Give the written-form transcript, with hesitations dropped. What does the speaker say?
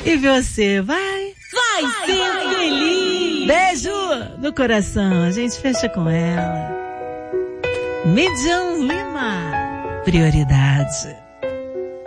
E você vai ser feliz. Beijo no coração. A gente fecha com ela. Midian Lima. Prioridade.